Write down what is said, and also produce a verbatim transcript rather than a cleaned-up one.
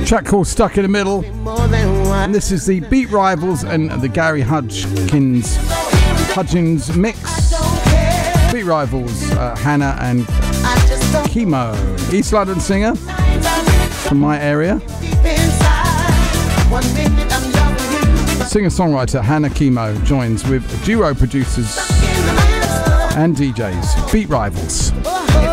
Track called Stuck in the Middle. And this is the Beat Rivals and the Gary Hudgins Hudgins mix. Beat Rivals, uh, Hannah and Chemo. East London singer from my area. Singer-songwriter Hannah Chemo joins with duo producers and D Js. Beat Rivals.